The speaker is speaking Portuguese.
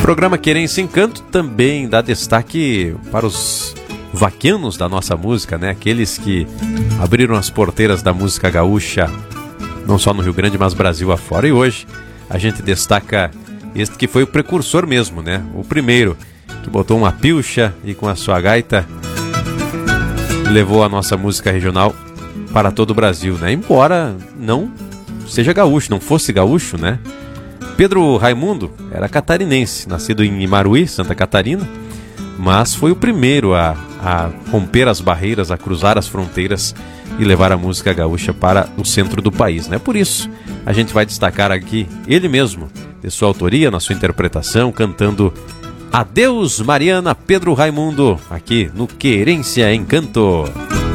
Programa Querência Encanto também dá destaque para os vaquianos da nossa música, né? Aqueles que abriram as porteiras da música gaúcha, não só no Rio Grande, mas Brasil afora. E hoje a gente destaca este que foi o precursor mesmo, né? O primeiro que botou uma pilcha e com a sua gaita levou a nossa música regional para todo o Brasil, né? Embora não seja gaúcho, não fosse gaúcho, né? Pedro Raimundo era catarinense, nascido em Imaruí, Santa Catarina, mas foi o primeiro a romper as barreiras, a cruzar as fronteiras e levar a música gaúcha para o centro do país, né? Por isso, a gente vai destacar aqui ele mesmo, de sua autoria, na sua interpretação, cantando Adeus Mariana, Pedro Raimundo, aqui no Querência Encanto.